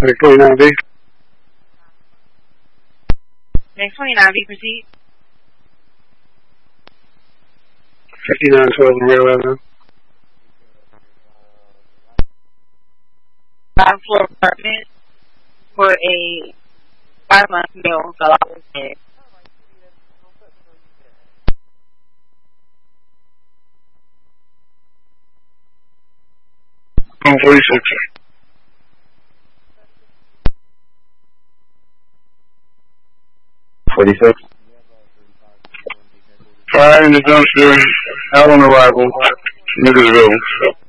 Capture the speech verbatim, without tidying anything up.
twenty-nine B. Next twenty-nine B, proceed. fifty-nine twelve Rail Avenue. Five floor apartment for a five month meal that I was in. one forty-six. forty-six. Fire in the dumpster, out on arrival, niggas available.